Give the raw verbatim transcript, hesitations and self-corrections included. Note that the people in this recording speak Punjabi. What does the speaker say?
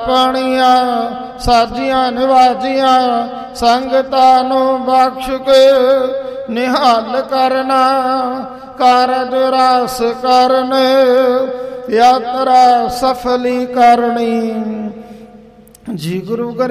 ਪਾਣੀਆਂ ਸਾਜੀਆਂ ਨਿਵਾਜੀਆਂ ਸੰਗਤਾਂ ਨੂੰ ਬਖਸ਼ ਕੇ ਨਿਹਾਲ ਕਰਨਾ ਕਾਰਜ ਰਸ ਕਰਨ ਯਾਤਰਾ ਸਫਲੀ ਕਰਨੀ। ਜੀ ਗੁਰੂ